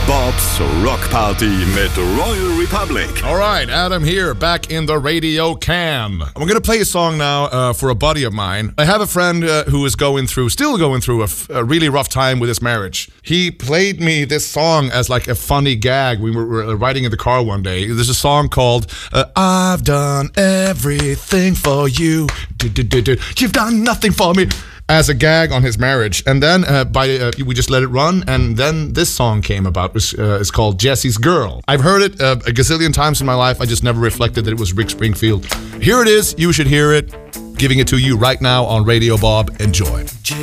Bob's Rock Party mit Royal Republic. All right, Adam here, back in the radio cam. I'm going to play a song now for a buddy of mine. I have a friend who is still going through a really rough time with his marriage. He played me this song as like a funny gag. We were riding in the car one day. There's a song called I've done everything for you. You've done nothing for me. As a gag on his marriage. And then we just let it run, and then this song came about. It's called Jesse's Girl. I've heard it a gazillion times in my life. I just never reflected that it was Rick Springfield. Here it is. You should hear it. Giving it to you right now on Radio Bob. Enjoy.